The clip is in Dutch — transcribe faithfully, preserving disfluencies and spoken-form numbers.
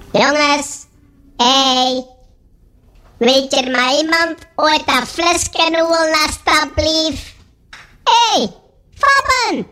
Jongens, hé. Hey. Weet je er maar iemand ooit dat flesje wil alsjeblieft?